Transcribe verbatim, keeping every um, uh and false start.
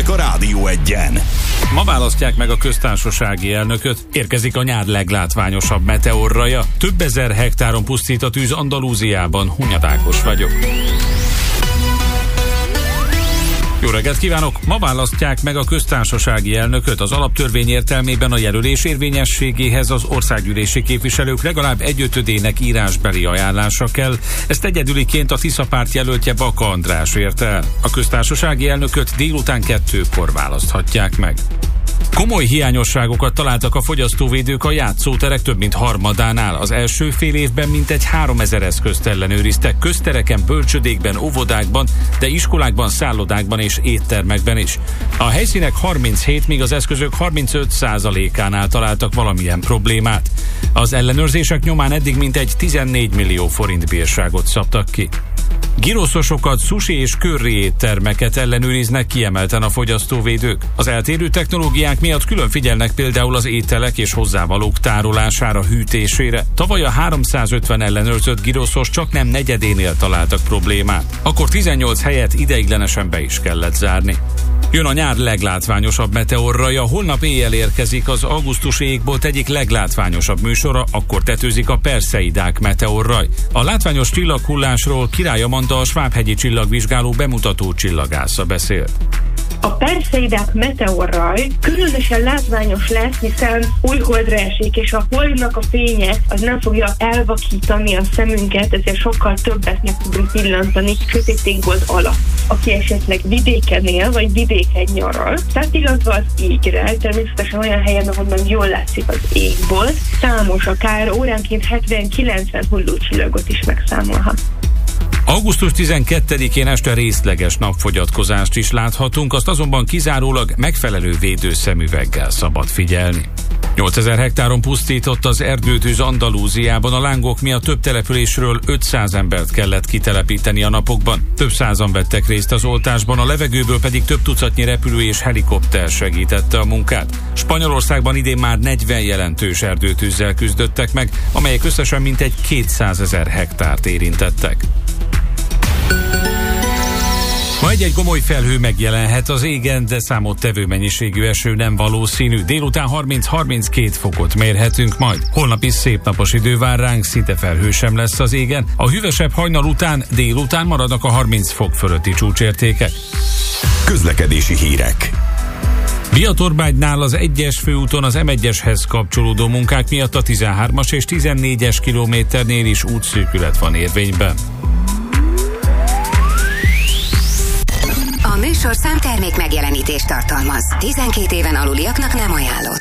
a Rádió Egyen. Ma választják meg a köztársasági elnököt, érkezik a nyár leglátványosabb meteorraja. Több ezer hektáron pusztít a tűz Andalúziában. Hunyad Ákos vagyok. Jó reggelt kívánok! Ma választják meg a köztársasági elnököt. Az alaptörvény értelmében a jelölés érvényességéhez az országgyűlési képviselők legalább egyötödének írásbeli ajánlása kell. Ezt egyedüliként a Tisza párt jelöltje Baka András érte el. A köztársasági elnököt délután kettőkor választhatják meg. Komoly hiányosságokat találtak a fogyasztóvédők a játszóterek több mint harmadánál. Az első fél évben mintegy háromezer eszközt ellenőriztek, köztereken, bölcsödékben, óvodákban, de iskolákban, szállodákban és éttermekben is. A helyszínek harminchét, míg az eszközök harmincöt százalékánál találtak valamilyen problémát. Az ellenőrzések nyomán eddig mintegy tizennégy millió forint bírságot szabtak ki. Giroszosokat, sushi és curry éttermeket ellenőriznek kiemelten a fogyasztóvédők. Az eltérő technológiák miatt külön figyelnek például az ételek és hozzávalók tárolására, hűtésére. Tavaly a háromszázötven ellenőrzött giroszos csak nem negyedénél találtak problémát. Akkor tizennyolc helyet ideiglenesen be is kellett zárni. Jön a nyár leglátványosabb meteorraja, holnap éjjel érkezik az augusztusi égbolt egyik leglátványosabb műsora, akkor tetőzik a Perseidák meteorraj. A látványos csillaghullásról Király Amanda, a Svábhegyi csillagvizsgáló bemutató csillagásza beszélt. A Perseidák meteorraj különösen látványos lesz, hiszen új holdra esik, és a holdnak a fénye az nem fogja elvakítani a szemünket, ezért sokkal többet meg tudunk pillantani sötét égbolt alatt. Aki esetleg vidéken él, vagy vidéken nyaral, tehát igazva az égre, természetesen olyan helyen, ahonnan jól látszik az égbolt, számos, akár óránként hetven-kilencven hullócsillagot is megszámolhat. augusztus tizenkettedikén este részleges napfogyatkozást is láthatunk, azt azonban kizárólag megfelelő védőszemüveggel szabad figyelni. nyolcezer hektáron pusztított az erdőtűz Andalúziában, a lángok miatt több településről ötszáz embert kellett kitelepíteni a napokban. Több százan vettek részt az oltásban, a levegőből pedig több tucatnyi repülő és helikopter segítette a munkát. Spanyolországban idén már negyven jelentős erdőtűzzel küzdöttek meg, amelyek összesen mintegy kétszázezer hektárt érintettek. Ma egy-egy gomoly felhő megjelenhet az égen, de számottevő mennyiségű eső nem valószínű. Délután harminc-harminckét fokot mérhetünk majd. Holnap is szép napos idő vár ránk, szinte felhő sem lesz az égen. A hűvösebb hajnal után délután maradnak a harminc fok fölötti csúcsértékek. Közlekedési hírek. Biatorbánynál az egyes főúton az em egyeshez kapcsolódó munkák miatt a tizenhármas és tizennégyes kilométernél is útszűkület van érvényben. A műsorszám termék megjelenítést tartalmaz. tizenkét éven aluliaknak nem ajánlott.